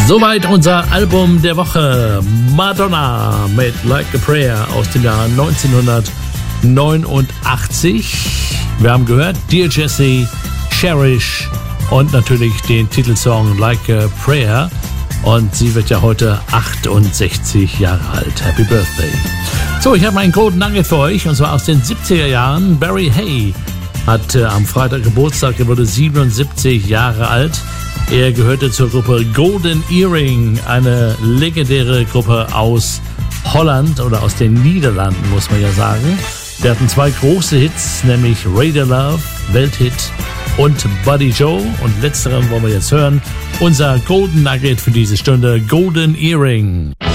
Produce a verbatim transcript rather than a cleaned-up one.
Soweit unser Album der Woche. Madonna mit Like a Prayer aus dem Jahr neunzehnhundertneunundachtzig. Wir haben gehört Dear Jessie, Cherish und natürlich den Titelsong Like a Prayer. Und sie wird ja heute achtundsechzig Jahre alt. Happy Birthday. So, ich habe einen Golden Nugget für euch, und zwar aus den siebziger Jahren. Barry Hay hat äh, am Freitag Geburtstag, er wurde siebenundsiebzig Jahre alt. Er gehörte zur Gruppe Golden Earring, eine legendäre Gruppe aus Holland oder aus den Niederlanden, muss man ja sagen. Wir hatten zwei große Hits, nämlich Radar Love, Welthit, und Buddy Joe. Und letzteren wollen wir jetzt hören. Unser Golden Nugget für diese Stunde, Golden Earring.